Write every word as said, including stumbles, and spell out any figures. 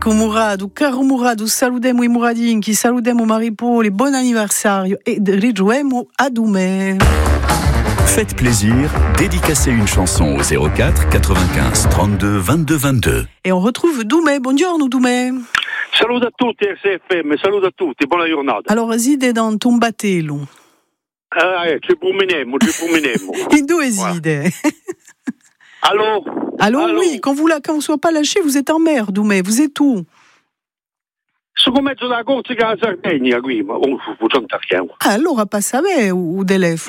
Ecco Murado, caro Murado, saludemo i Muradin, chi saludemo Maripoli, buon anniversario e rigiuemo a Dumè. Faites plaisir, dédicacez une chanson au zéro quatre quatre-vingt-quinze trente-deux vingt-deux vingt-deux. Et on retrouve Dumè, buongiorno Dumè. Saluto a tutti R C F M, saluto a tutti, buona giornata. Alors reside dans Tombatelo. Ah, eh, ci promeniamo, ci promeniamo. In due reside. Allô? Allô, Allô? oui, quand vous ne soyez pas lâché, vous êtes en mer, Dumè, vous êtes où? Sono mezzo da Corsica alla Sardegna qui, ma oh, facciamo. Ah, allora passa bene, o dell'F.